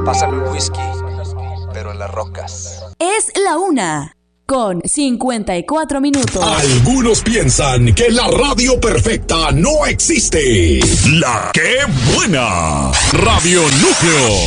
Pásame un whisky, pero en las rocas. Es la 1:54. Algunos piensan que la radio perfecta no existe. La que buena. Radio Núcleo.